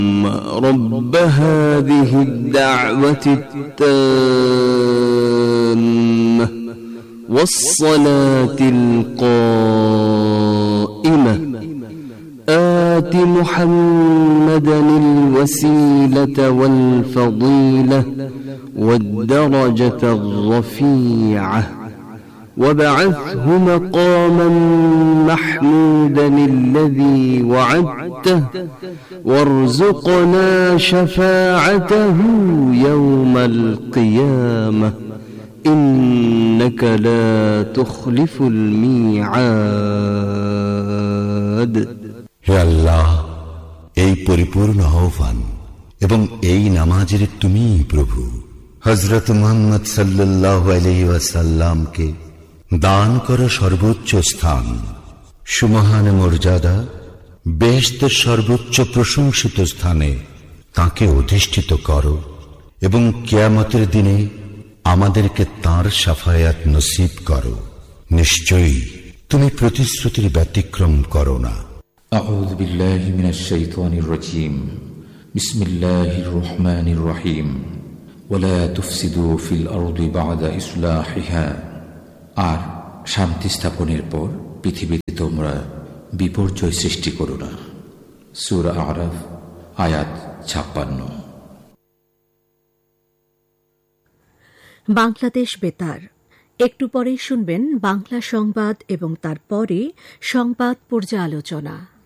رب هذه الدعوة التامة والصلاة القائمة آت محمدا الوسيلة والفضيلة والدرجة الرفيعة وابعثه مقاما محمودا الذي وعدته وارزقنا شفاعته يوم القيامة إنك لا تخلف الميعاد. হে আল্লাহ, এই পরিপূর্ণ আহ্বান এবং এই নামাজের তুমি প্রভু হযরত মুহাম্মদ সাল্লাল্লাহু আলাইহি ওয়াসাল্লামকে দান করো সর্বোচ্চ স্থান, সুমহান মর্যাদা, বেহেশতের সর্বোচ্চ প্রশংসিত স্থানে তাকে অধিষ্ঠিত করো এবং কিয়ামতের দিনে আমাদেরকে তাঁর শাফায়াত নসিব করো। নিশ্চয়ই তুমি প্রতিশ্রুতির ব্যতিক্রম করো না। আউযু বিল্লাহি মিনাশ শাইতানির রাজীম। বিসমিল্লাহির রহমানির রহিম। ওয়ালা তুফসিদু ফিল আরদি বা'দা ইসলাহিহা। আর শান্তি স্থাপনের পর পৃথিবীতে তোমরা বিপর্যয় সৃষ্টি করো না। সূরা আরাফ আয়াত 56। বাংলাদেশ বেতার। একটু পরেই শুনবেন বাংলা সংবাদ এবং তারপরে সংবাদ পর্যালোচনা।